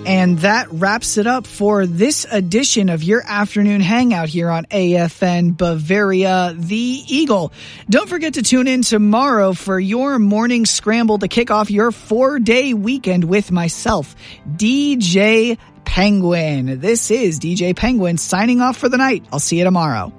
And that wraps it up for this edition of your afternoon hangout here on AFN Bavaria, the Eagle. Don't forget to tune in tomorrow for your morning scramble to kick off your 4-day weekend with myself, DJ Penguin. This is DJ Penguin signing off for the night. I'll see you tomorrow.